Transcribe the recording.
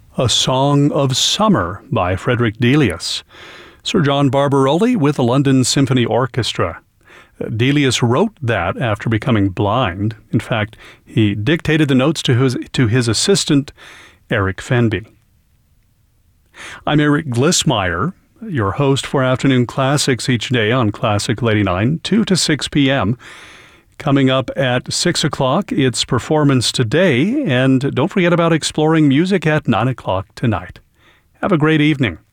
A Song of Summer by Frederick Delius. Sir John Barbaroli with the London Symphony Orchestra. Delius wrote that after becoming blind. In fact, he dictated the notes to his assistant, Eric Fenby. I'm Eric Glissmeyer, your host for Afternoon Classics each day on Classic 89, 2 to 6 p.m. Coming up at 6 o'clock, it's Performance Today, and don't forget about exploring music at 9 o'clock tonight. Have a great evening.